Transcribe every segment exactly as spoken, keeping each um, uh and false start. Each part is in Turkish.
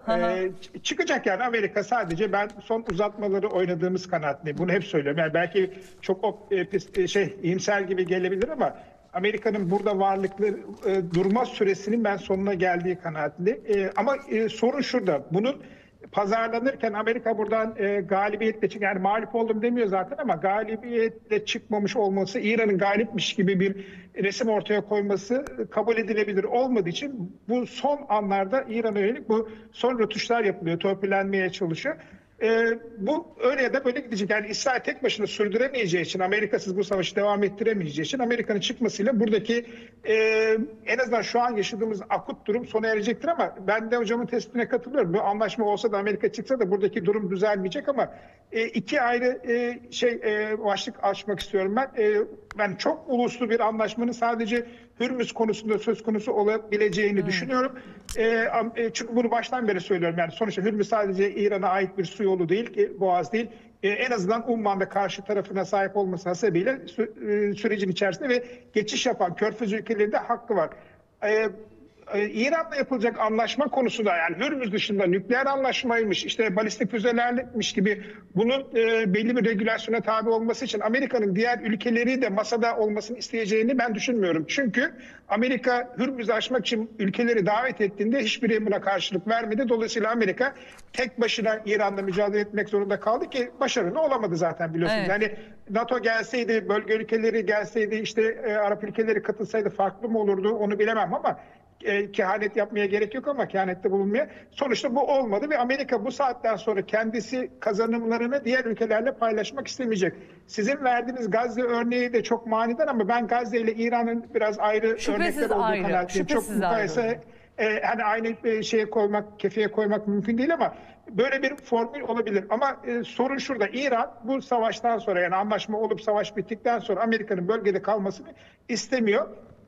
Ee, çıkacak yani Amerika sadece ben son uzatmaları oynadığımız kanaatindeyim. Bunu hep söylüyorum. Yani belki çok op, e, şey iyimser gibi gelebilir ama Amerika'nın burada varlıkları e, durma süresinin ben sonuna geldiği kanaatindeyim. E, ama e, sorun şurada. Bunun pazarlanırken Amerika buradan e, galibiyetle çık yani mağlup oldum demiyor zaten ama galibiyetle çıkmamış olması İran'ın galipmiş gibi bir resim ortaya koyması kabul edilebilir olmadığı için bu son anlarda İran'a yönelik bu son rötuşlar yapılıyor, torpillenmeye çalışıyor. Ee, bu öyle ya da böyle gidecek. Yani İsrail tek başına sürdüremeyeceği için, Amerikasız bu savaşı devam ettiremeyeceği için Amerika'nın çıkmasıyla buradaki e, en azından şu an yaşadığımız akut durum sona erecektir ama ben de hocamın tespitine katılıyorum. Bu anlaşma olsa da Amerika çıksa da buradaki durum düzelmeyecek ama e, iki ayrı e, şey e, başlık açmak istiyorum ben. E, ben çok uluslu bir anlaşmanın sadece Hürmüz konusunda söz konusu olabileceğini hmm. düşünüyorum. E, çünkü bunu baştan beri söylüyorum. Yani sonuçta Hürmüz sadece İran'a ait bir su yolu değil, boğaz değil. E, en azından Umman'da karşı tarafına sahip olması hasebiyle sü, e, sürecin içerisinde ve geçiş yapan Körfez ülkelerinde hakkı var. E, İran'la yapılacak anlaşma konusunda yani Hürmüz dışında nükleer anlaşmaymış, işte balistik füzelermiş gibi bunun e, belli bir regülasyona tabi olması için Amerika'nın diğer ülkeleri de masada olmasını isteyeceğini ben düşünmüyorum. Çünkü Amerika Hürmüz'ü aşmak için ülkeleri davet ettiğinde hiçbiri buna karşılık vermedi. Dolayısıyla Amerika tek başına İran'la mücadele etmek zorunda kaldı ki başarılı olamadı zaten biliyorsunuz. Evet. Yani NATO gelseydi, bölge ülkeleri gelseydi, işte e, Arap ülkeleri katılsaydı farklı mı olurdu onu bilemem ama E, kehanet yapmaya gerek yok ama kehanette bulunmaya. Sonuçta bu olmadı ve Amerika bu saatten sonra kendisi kazanımlarını diğer ülkelerle paylaşmak istemeyecek. Sizin verdiğiniz Gazze örneği de çok manidar ama ben Gazze ile İran'ın biraz ayrı Şüphesiz örnekler olduğu ayrı. kanaatindeyim. Çok mukayese e, hani aynı şeye koymak, kefeye koymak mümkün değil ama böyle bir formül olabilir. Ama e, sorun şurada. İran bu savaştan sonra yani anlaşma olup savaş bittikten sonra Amerika'nın bölgede kalmasını istemiyor.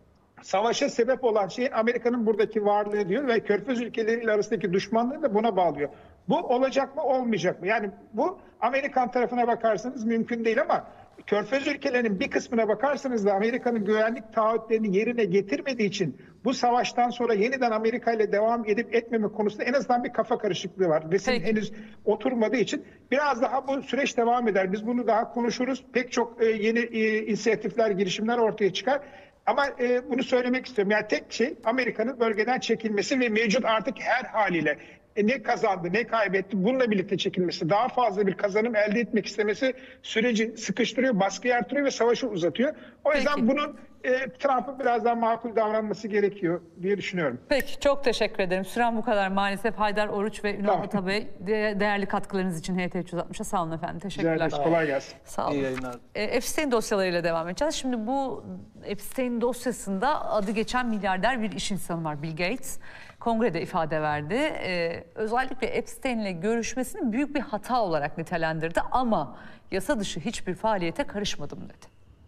Savaşa sebep olan şey Amerika'nın buradaki varlığı diyor ve Körfez ülkeleriyle arasındaki düşmanlığı da buna bağlıyor. Bu olacak mı olmayacak mı? Yani bu Amerikan tarafına bakarsanız mümkün değil ama Körfez ülkelerinin bir kısmına bakarsanız da Amerika'nın güvenlik taahhütlerini yerine getirmediği için bu savaştan sonra yeniden Amerika ile devam edip etmeme konusunda en azından bir kafa karışıklığı var. Resim Peki. henüz oturmadığı için biraz daha bu süreç devam eder. Biz bunu daha konuşuruz. Pek çok yeni inisiyatifler, girişimler ortaya çıkar. Ama e, bunu söylemek istiyorum. Yani tek şey Amerika'nın bölgeden çekilmesi ve mevcut artık her haliyle e, ne kazandı ne kaybetti bununla birlikte çekilmesi. Daha fazla bir kazanım elde etmek istemesi süreci sıkıştırıyor, baskıyı artırıyor ve savaşı uzatıyor. O yüzden Peki. bunun e, Trump'ın biraz daha makul davranması gerekiyor diye düşünüyorum. Peki çok teşekkür ederim. Süren bu kadar maalesef. Haydar Oruç ve Ünal tamam. Atabey de, değerli katkılarınız için H T üç yüz altmış'a sağ olun efendim. Teşekkürler. Güzel, kolay gelsin. Sağ olun. İyi yayınlar. E, Epstein dosyalarıyla devam edeceğiz. Şimdi bu Epstein dosyasında adı geçen milyarder bir iş insanı var, Bill Gates. Kongrede ifade verdi. Ee, özellikle Epstein'le görüşmesini büyük bir hata olarak nitelendirdi ama yasa dışı hiçbir faaliyete karışmadım dedi.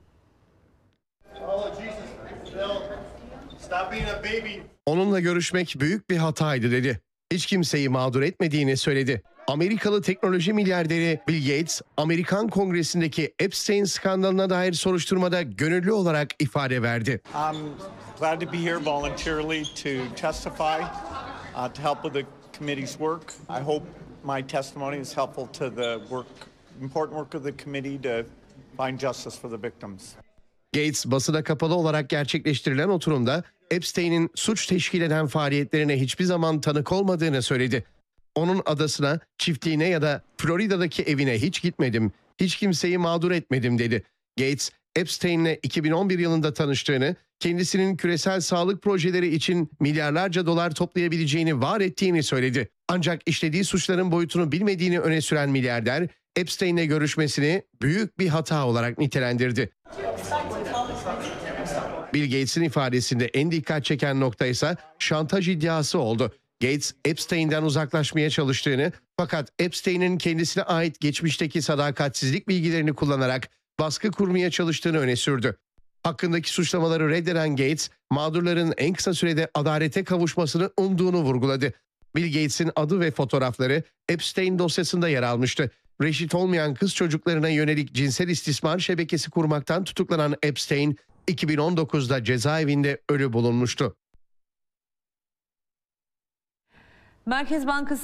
Onunla görüşmek büyük bir hataydı dedi. Hiç kimseyi mağdur etmediğini söyledi. Amerikalı teknoloji milyarderi Bill Gates, Amerikan Kongresi'ndeki Epstein skandalına dair soruşturmada gönüllü olarak ifade verdi. I'm glad to be here voluntarily to testify, uh, to help with the committee's work. I hope my testimony is helpful to the work, important work of the committee to find justice for the victims. Gates, basına kapalı olarak gerçekleştirilen oturumda Epstein'in suç teşkil eden faaliyetlerine hiçbir zaman tanık olmadığını söyledi. Onun adasına, çiftliğine ya da Florida'daki evine hiç gitmedim, hiç kimseyi mağdur etmedim dedi. Gates, Epstein'le iki bin on bir yılında tanıştığını, kendisinin küresel sağlık projeleri için milyarlarca dolar toplayabileceğini vaat ettiğini söyledi. Ancak işlediği suçların boyutunu bilmediğini öne süren milyarder, Epstein'le görüşmesini büyük bir hata olarak nitelendirdi. Bill Gates'in ifadesinde en dikkat çeken nokta ise şantaj iddiası oldu. Gates, Epstein'den uzaklaşmaya çalıştığını fakat Epstein'in kendisine ait geçmişteki sadakatsizlik bilgilerini kullanarak baskı kurmaya çalıştığını öne sürdü. Hakkındaki suçlamaları reddeden Gates, mağdurların en kısa sürede adalete kavuşmasını umduğunu vurguladı. Bill Gates'in adı ve fotoğrafları Epstein dosyasında yer almıştı. Reşit olmayan kız çocuklarına yönelik cinsel istismar şebekesi kurmaktan tutuklanan Epstein, iki bin on dokuzda cezaevinde ölü bulunmuştu. Merkez Bankası